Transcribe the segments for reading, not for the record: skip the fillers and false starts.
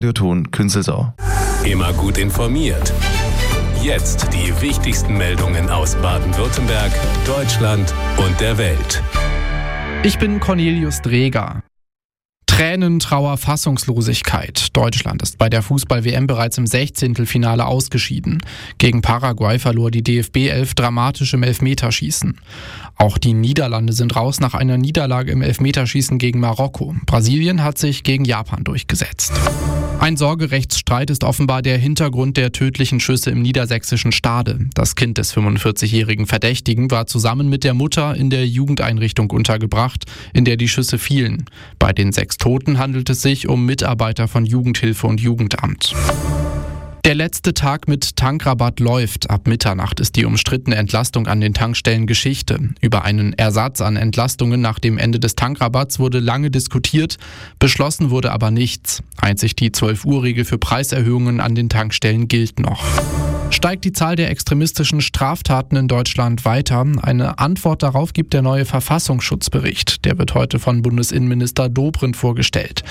Ton Künzelsau. Immer gut informiert. Jetzt die wichtigsten Meldungen aus Baden-Württemberg, Deutschland und der Welt. Ich bin Cornelius Dreger. Tränen, Trauer, Fassungslosigkeit. Deutschland ist bei der Fußball-WM bereits im 16. ausgeschieden. Gegen Paraguay verlor die DFB 11 dramatisch im Elfmeterschießen. Auch die Niederlande sind raus nach einer Niederlage im Elfmeterschießen gegen Marokko. Brasilien hat sich gegen Japan durchgesetzt. Ein Sorgerechtsstreit ist offenbar der Hintergrund der tödlichen Schüsse im niedersächsischen Stade. Das Kind des 45-jährigen Verdächtigen war zusammen mit der Mutter in der Jugendeinrichtung untergebracht, in der die Schüsse fielen. Bei den 6 Toten handelt es sich um Mitarbeiter von Jugendhilfe und Jugendamt. Der letzte Tag mit Tankrabatt läuft. Ab Mitternacht ist die umstrittene Entlastung an den Tankstellen Geschichte. Über einen Ersatz an Entlastungen nach dem Ende des Tankrabatts wurde lange diskutiert. Beschlossen wurde aber nichts. Einzig die 12-Uhr-Regel für Preiserhöhungen an den Tankstellen gilt noch. Steigt die Zahl der extremistischen Straftaten in Deutschland weiter? Eine Antwort darauf gibt der neue Verfassungsschutzbericht. Der wird heute von Bundesinnenminister Dobrindt vorgestellt.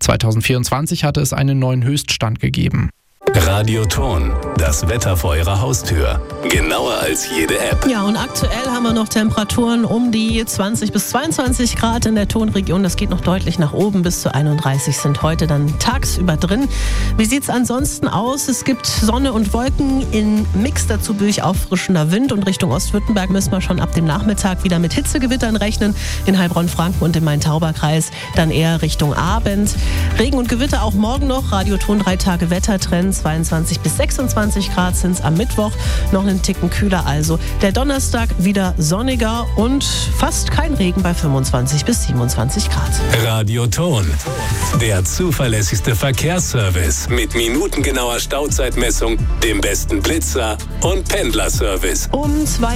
2024 hatte es einen neuen Höchststand gegeben. Radioton, das Wetter vor Ihrer Haustür. Genauer als jede App. Ja, und aktuell haben wir noch Temperaturen um die 20 bis 22 Grad in der Tonregion. Das geht noch deutlich nach oben. Bis zu 31 sind heute dann tagsüber drin. Wie sieht es ansonsten aus? Es gibt Sonne und Wolken in Mix. Dazu durchauffrischender Wind. Und Richtung Ostwürttemberg müssen wir schon ab dem Nachmittag wieder mit Hitzegewittern rechnen. In Heilbronn-Franken und im Main-Tauber-Kreis dann eher Richtung Abend. Regen und Gewitter auch morgen noch. Radioton 3 Tage Wettertrend. 22 bis 26 Grad sind es am Mittwoch, noch einen Ticken kühler also. Der Donnerstag wieder sonniger und fast kein Regen bei 25 bis 27 Grad. Radioton, der zuverlässigste Verkehrsservice mit minutengenauer Stauzeitmessung, dem besten Blitzer und Pendlerservice. Um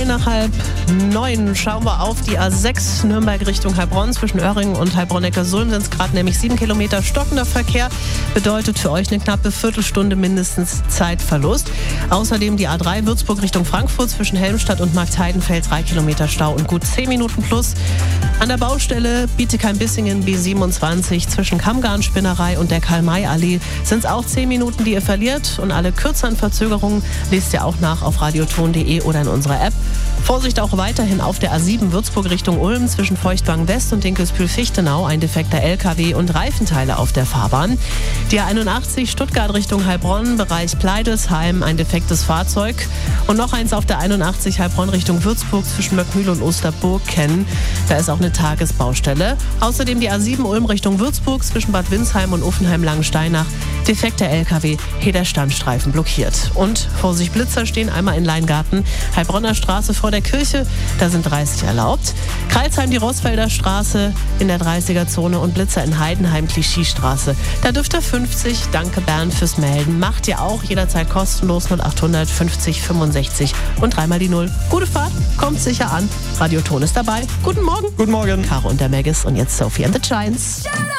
8:45 schauen wir auf die A6 Nürnberg Richtung Heilbronn. Zwischen Öhringen und Heilbronn-Neckarsulm sind es gerade nämlich 7 Kilometer stockender Verkehr. Bedeutet für euch eine knappe Viertelstunde mindestens Zeitverlust. Außerdem die A3 Würzburg Richtung Frankfurt zwischen Helmstadt und Marktheidenfeld 3 Kilometer Stau und gut 10 Minuten plus. An der Baustelle Bietigheim-Bissingen B27 zwischen Kammgarn-Spinnerei und der Karl-May-Allee sind es auch 10 Minuten, die ihr verliert. Und alle kürzeren Verzögerungen lest ihr auch nach auf radioton.de oder in unserer App. Vorsicht auch weiterhin auf der A7 Würzburg Richtung Ulm zwischen Feuchtwagen West und Dinkelsbühl-Fichtenau. Ein defekter LKW und Reifenteile auf der Fahrbahn. Die A81 Stuttgart Richtung Heilbronn, Bereich Pleidelsheim, ein defektes Fahrzeug. Und noch eins auf der 81 Heilbronn Richtung Würzburg zwischen Möckmühl und Osterburg-Kenn. Da ist auch eine Tagesbaustelle. Außerdem die A7 Ulm Richtung Würzburg zwischen Bad Windsheim und Uffenheim-Langensteinach. Defekter LKW, hier der Standstreifen blockiert. Und Vorsicht, Blitzer stehen einmal in Leingarten, Heilbronner Straße vor der Kirche, da sind 30 erlaubt. Kreilsheim die Rossfelder Straße in der 30er-Zone und Blitzer in Heidenheim Klischiestraße. Da dürft ihr 50. Danke Bernd fürs Melden. Macht ihr auch jederzeit kostenlos 0800 50 65 und 3 mal die 0. Gute Fahrt, kommt sicher an. Radioton ist dabei. Guten Morgen. Guten Morgen. Caro und der Maggis und jetzt Sophie and the Giants.